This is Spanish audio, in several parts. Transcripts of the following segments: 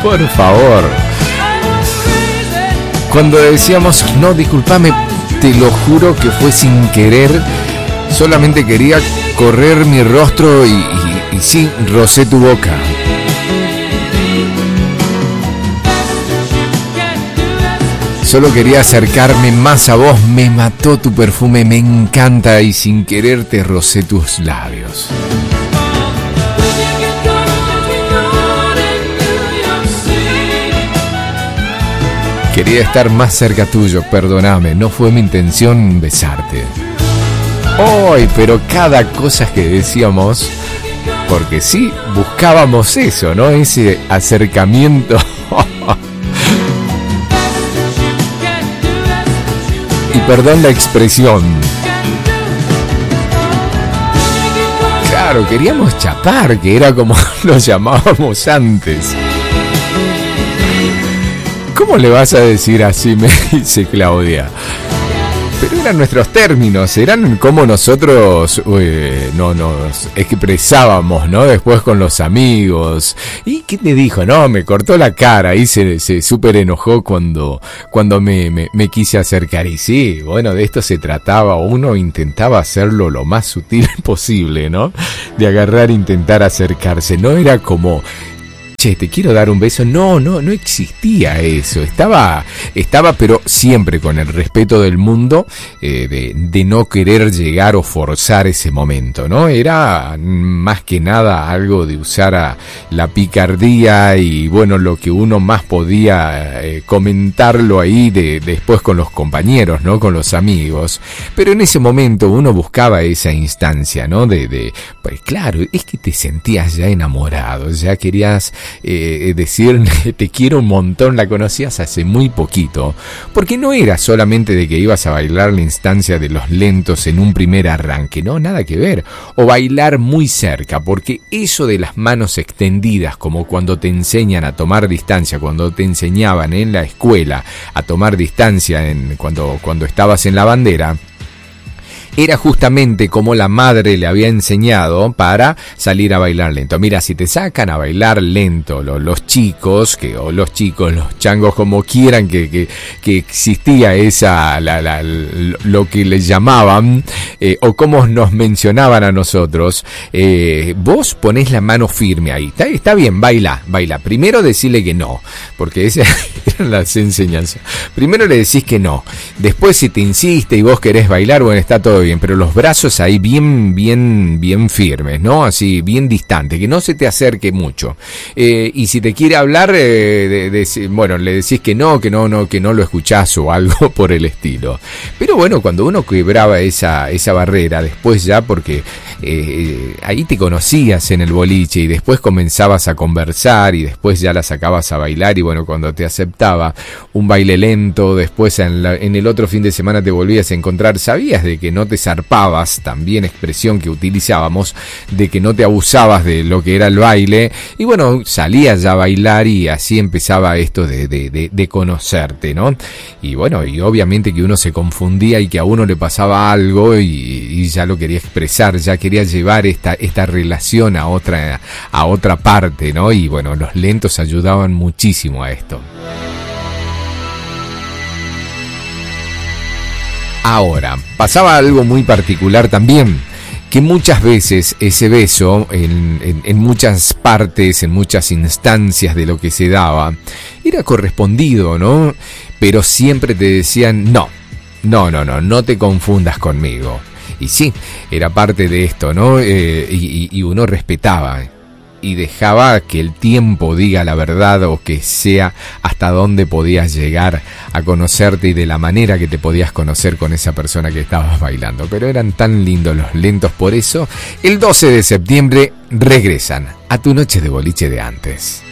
Por favor. Cuando decíamos, no, discúlpame, te lo juro que fue sin querer. Solamente quería correr mi rostro y sí, rocé tu boca. Solo quería acercarme más a vos, me mató tu perfume, me encanta y sin querer te rocé tus labios. Quería estar más cerca tuyo, perdóname, no fue mi intención besarte. ¡Ay! Pero cada cosa que decíamos, porque sí, buscábamos eso, ¿no? Ese acercamiento. Y perdón la expresión. Claro, queríamos chapar, que era como lo llamábamos antes. ¿Cómo le vas a decir así? Me dice Claudia. Pero eran nuestros términos, eran como nosotros no nos expresábamos, ¿no? Después con los amigos. ¿Y qué te dijo? No, me cortó la cara y se súper enojó cuando me quise acercar. Y sí, bueno, de esto se trataba. Uno intentaba hacerlo lo más sutil posible, ¿no? De agarrar e intentar acercarse. No era como... Che, te quiero dar un beso. No existía eso. Estaba, pero siempre con el respeto del mundo, de no querer llegar o forzar ese momento, ¿no? Era más que nada algo de usar la picardía y, bueno, lo que uno más podía comentarlo ahí después con los compañeros, ¿no? Con los amigos. Pero en ese momento uno buscaba esa instancia, ¿no? Pues claro, es que te sentías ya enamorado, ya querías... decir te quiero un montón, la conocías hace muy poquito, porque no era solamente de que ibas a bailar la instancia de los lentos en un primer arranque, no, nada que ver, o bailar muy cerca, porque eso de las manos extendidas, como cuando te enseñan a tomar distancia, cuando te enseñaban en la escuela a tomar distancia cuando estabas en la bandera, era justamente como la madre le había enseñado para salir a bailar lento. Mira, si te sacan a bailar lento los chicos, los changos, como quieran que existía esa, lo que les llamaban, o como nos mencionaban a nosotros, vos ponés la mano firme ahí. Está bien, baila. Primero decirle que no, porque esas eran las enseñanzas. Primero le decís que no. Después, si te insiste y vos querés bailar, bueno, está todo bien, pero los brazos ahí bien firmes, ¿no? Así, bien distantes, que no se te acerque mucho. Y si te quiere hablar, bueno, le decís que no lo escuchás o algo por el estilo. Pero bueno, cuando uno quebraba esa barrera, después ya, porque ahí te conocías en el boliche y después comenzabas a conversar y después ya la sacabas a bailar y bueno, cuando te aceptaba un baile lento, después en el otro fin de semana te volvías a encontrar, sabías de que no te zarpabas, también expresión que utilizábamos, de que no te abusabas de lo que era el baile, y bueno, salías ya a bailar y así empezaba esto de conocerte, ¿no? Y bueno, y obviamente que uno se confundía y que a uno le pasaba algo y ya lo quería expresar, ya quería llevar esta relación a otra parte, ¿no? Y bueno, los lentos ayudaban muchísimo a esto. Ahora, pasaba algo muy particular también, que muchas veces ese beso, en muchas partes, en muchas instancias de lo que se daba, era correspondido, ¿no? Pero siempre te decían, no te confundas conmigo. Y sí, era parte de esto, ¿no? Y uno respetaba y dejaba que el tiempo diga la verdad, o que sea hasta dónde podías llegar a conocerte y de la manera que te podías conocer con esa persona que estabas bailando. Pero eran tan lindos los lentos, por eso el 12 de septiembre regresan a tu noche de boliche de antes.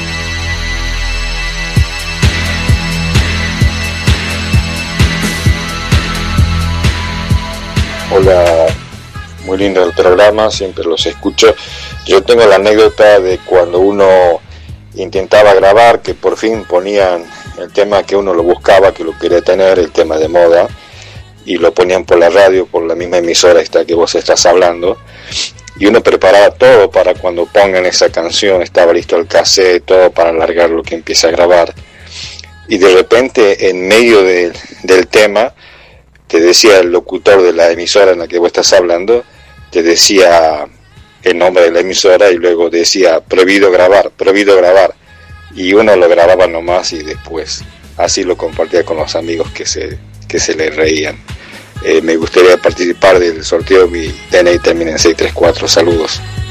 Hola, muy lindo el programa, siempre los escucho. Yo tengo la anécdota de cuando uno intentaba grabar, que por fin ponían el tema que uno lo buscaba, que lo quería tener, el tema de moda, y lo ponían por la radio, por la misma emisora esta que vos estás hablando, y uno preparaba todo para cuando pongan esa canción, estaba listo el cassette, todo para alargar lo que empieza a grabar, y de repente en medio del tema te decía el locutor de la emisora en la que vos estás hablando, te decía el nombre de la emisora y luego decía prohibido grabar, y uno lo grababa nomás y después así lo compartía con los amigos que se le reían. Me gustaría participar del sorteo, mi DNI termina en 634, saludos.